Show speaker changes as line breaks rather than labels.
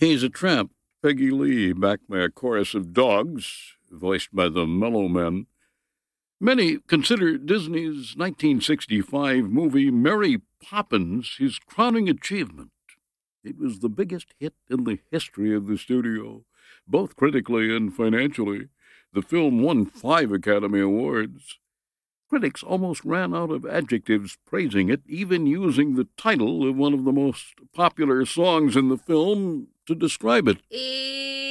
He's a Tramp, Peggy Lee, backed by a chorus of dogs, voiced by the Mellow Men. Many consider Disney's 1965 movie Mary Poppins his crowning achievement. It was the biggest hit in the history of the studio, both critically and financially. The film won 5 Academy Awards. Critics almost ran out of adjectives praising it, even using the title of one of the most popular songs in the film to describe it.